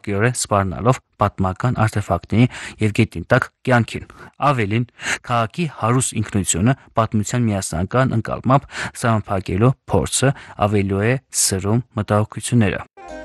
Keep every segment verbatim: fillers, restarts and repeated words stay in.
ուղղակիորեն սպառնալով պատմական արտեֆակտների եւ գետնի կյանքին։ Ավելին, քաղաքի հարուստ ինքնությունը պատմության միասնական ընկալմամբ սահմանափակելու փորձը ավելի է սրում մտահոգությունները։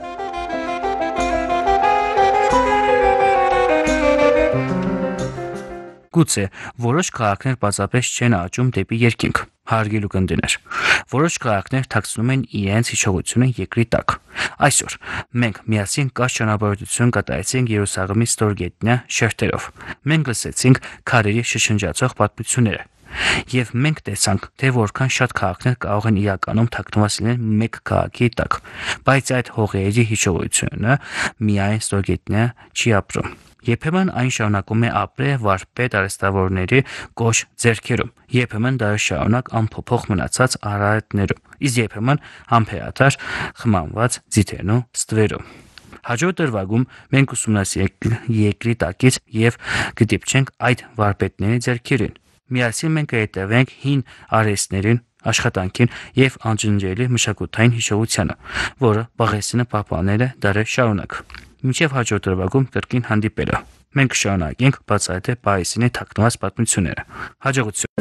Գուցե որոշ քաղաքներ պարզապես չեն աճում դեպի երկինք, հարգելի ունկնդիրներ։ Որոշ քաղաքներ թաքցնում են իրենց հիշողությունը երկրի տակ։ Այսօր մենք միասին կարճ ճանապարհորդություն կատարեցինք Երուսաղեմի ստորգետնյա շերտերով։ Մենք լսեցինք քարերի շշնջացող պատմությունները։ Եվ մենք տեսանք, թե որքան շատ քաղաքներ կարող են իրականում թաքնված լինել մեկ քաղաքի տակ, բայց այդ հողերի հիշողությունը միայն ստորգետնյա չի ապրում։ Երբեմն այն շարունակում է ապրել վարպետ արհեստավորների կոշ ձեռքերում, երբեմն դարեր շարունակ անփոփոխ մնացած արահետներում, իսկ երբեմն համբերատար խմանված ձիթերն ու ստվերում։ Հաջորդ դրվագում մենք ուսումնասիրենք երկրի տակից եւ կդիպչենք այդ վարպետների ձեռքերին։ Միասին մենք կհետևենք հին արհեստներին, աշխատանքին եւ անջնջելի մշակութային հիշողությանը, որը Պաղեստինը պահպանել է դարեր շարունակ։ Մինչև հաջորդ դրվագում կրկին հանդիպելը։ Մենք շարունակենք բացահայտել Պաղեստինի թաքնված պատմությունները։ Հաջողություն։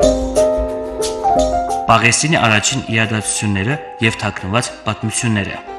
Պաղեստինի առաջին իրադարձությունները եւ թաքնված պատմությունները։